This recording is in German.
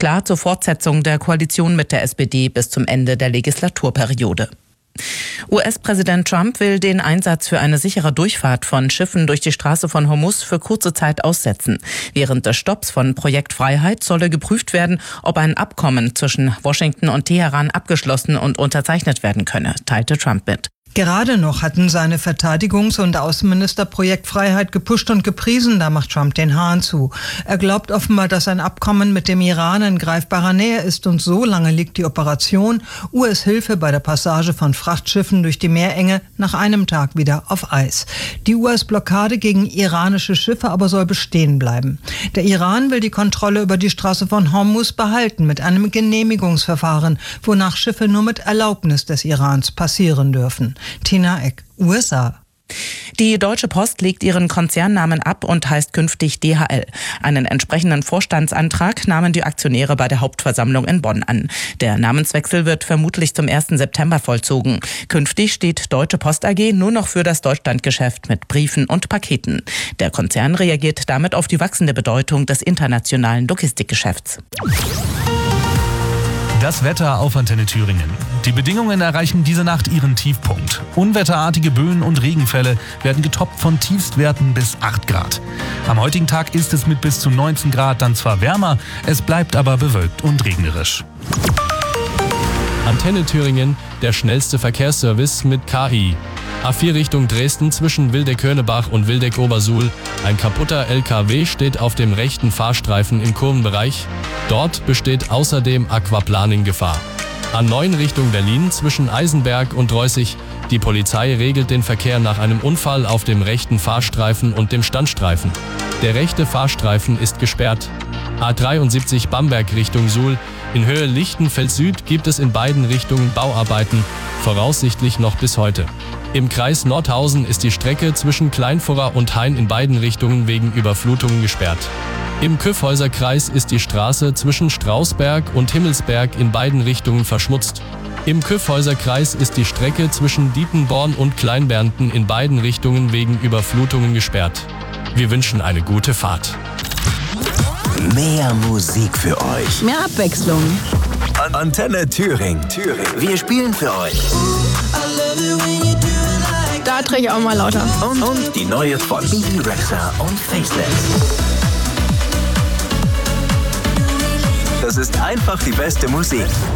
klar zur Fortsetzung der Koalition mit der SPD bis zum Ende der Legislaturperiode. US-Präsident Trump will den Einsatz für eine sichere Durchfahrt von Schiffen durch die Straße von Hormuz für kurze Zeit aussetzen. Während des Stopps von Projekt Freiheit solle geprüft werden, ob ein Abkommen zwischen Washington und Teheran abgeschlossen und unterzeichnet werden könne, teilte Trump mit. Gerade noch hatten seine Verteidigungs- und Außenminister Projekt Freiheit gepusht und gepriesen, da macht Trump den Hahn zu. Er glaubt offenbar, dass ein Abkommen mit dem Iran in greifbarer Nähe ist und so lange liegt die Operation US-Hilfe bei der Passage von Frachtschiffen durch die Meerenge nach einem Tag wieder auf Eis. Die US-Blockade gegen iranische Schiffe aber soll bestehen bleiben. Der Iran will die Kontrolle über die Straße von Hormuz behalten mit einem Genehmigungsverfahren, wonach Schiffe nur mit Erlaubnis des Irans passieren dürfen. Tina Eck, USA. Die Deutsche Post legt ihren Konzernnamen ab und heißt künftig DHL. Einen entsprechenden Vorstandsantrag nahmen die Aktionäre bei der Hauptversammlung in Bonn an. Der Namenswechsel wird vermutlich zum 1. September vollzogen. Künftig steht Deutsche Post AG nur noch für das Deutschlandgeschäft mit Briefen und Paketen. Der Konzern reagiert damit auf die wachsende Bedeutung des internationalen Logistikgeschäfts. Das Wetter auf Antenne Thüringen. Die Bedingungen erreichen diese Nacht ihren Tiefpunkt. Unwetterartige Böen und Regenfälle werden getoppt von Tiefstwerten bis 8 Grad. Am heutigen Tag ist es mit bis zu 19 Grad dann zwar wärmer, es bleibt aber bewölkt und regnerisch. Antenne Thüringen, der schnellste Verkehrsservice mit KI. A4 Richtung Dresden zwischen Wildeck-Hörnebach und Wildeck-Obersuhl. Ein kaputter LKW steht auf dem rechten Fahrstreifen im Kurvenbereich. Dort besteht außerdem Aquaplaning-Gefahr. A9 Richtung Berlin zwischen Eisenberg und Reußig. Die Polizei regelt den Verkehr nach einem Unfall auf dem rechten Fahrstreifen und dem Standstreifen. Der rechte Fahrstreifen ist gesperrt. A73 Bamberg Richtung Suhl. In Höhe Lichtenfeld Süd gibt es in beiden Richtungen Bauarbeiten, voraussichtlich noch bis heute. Im Kreis Nordhausen ist die Strecke zwischen Kleinfurra und Hain in beiden Richtungen wegen Überflutungen gesperrt. Im Kyffhäuser-Kreis ist die Straße zwischen Strausberg und Himmelsberg in beiden Richtungen verschmutzt. Im Kyffhäuser-Kreis ist die Strecke zwischen Dietenborn und Kleinbernten in beiden Richtungen wegen Überflutungen gesperrt. Wir wünschen eine gute Fahrt. Mehr Musik für euch. Mehr Abwechslung. Antenne Thüringen. Wir spielen für euch. Da drehe ich auch mal lauter. Und die neue von Bebe Rexha und Faceless. Das ist einfach die beste Musik.